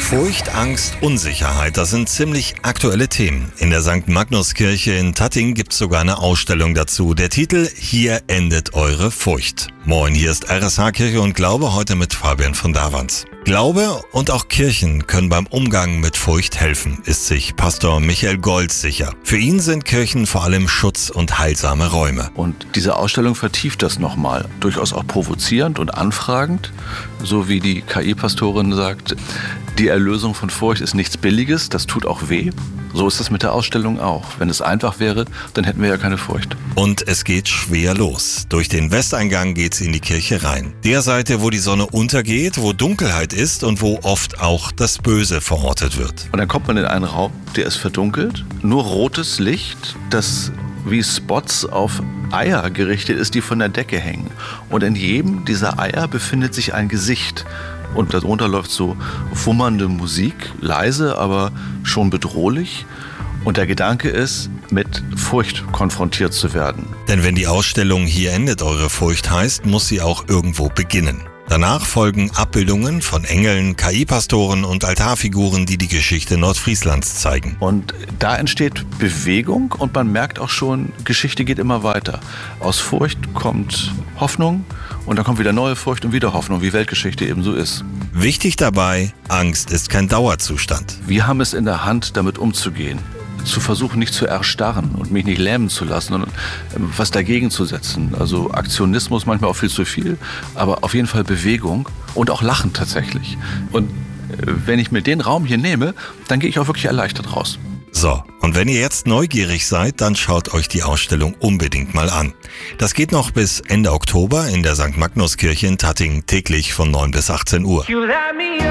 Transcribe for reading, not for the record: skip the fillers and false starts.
Furcht, Angst, Unsicherheit, das sind ziemlich aktuelle Themen. In der St. Magnus-Kirche in Tatting gibt es sogar eine Ausstellung dazu. Der Titel »Hier endet eure Furcht«. Moin, hier ist RSH Kirche und Glaube, heute mit Fabian von Davans. Glaube und auch Kirchen können beim Umgang mit Furcht helfen, ist sich Pastor Michael Golz sicher. Für ihn sind Kirchen vor allem Schutz- und heilsame Räume. Und diese Ausstellung vertieft das nochmal, durchaus auch provozierend und anfragend, so wie die KI-Pastorin sagt, die Erlösung von Furcht ist nichts Billiges, das tut auch weh. So ist es mit der Ausstellung auch. Wenn es einfach wäre, dann hätten wir ja keine Furcht. Und es geht schwer los. Durch den Westeingang geht's in die Kirche rein. Der Seite, wo die Sonne untergeht, wo Dunkelheit ist und wo oft auch das Böse verortet wird. Und dann kommt man in einen Raum, der ist verdunkelt. Nur rotes Licht, das wie Spots auf Eier gerichtet ist, die von der Decke hängen. Und in jedem dieser Eier befindet sich ein Gesicht. Und darunter läuft so wummernde Musik, leise, aber schon bedrohlich. Und der Gedanke ist, mit Furcht konfrontiert zu werden. Denn wenn die Ausstellung »Hier endet eure Furcht« heißt, muss sie auch irgendwo beginnen. Danach folgen Abbildungen von Engeln, KI-Pastoren und Altarfiguren, die die Geschichte Nordfrieslands zeigen. Und da entsteht Bewegung und man merkt auch schon, Geschichte geht immer weiter. Aus Furcht kommt Hoffnung und dann kommt wieder neue Furcht und wieder Hoffnung, wie Weltgeschichte eben so ist. Wichtig dabei, Angst ist kein Dauerzustand. Wir haben es in der Hand, damit umzugehen. Zu versuchen, nicht zu erstarren und mich nicht lähmen zu lassen und was dagegen zu setzen. Also Aktionismus manchmal auch viel zu viel, aber auf jeden Fall Bewegung und auch Lachen tatsächlich. Und wenn ich mir den Raum hier nehme, dann gehe ich auch wirklich erleichtert raus. So, und wenn ihr jetzt neugierig seid, dann schaut euch die Ausstellung unbedingt mal an. Das geht noch bis Ende Oktober in der St. Magnus-Kirche in Tatting, täglich von 9 bis 18 Uhr.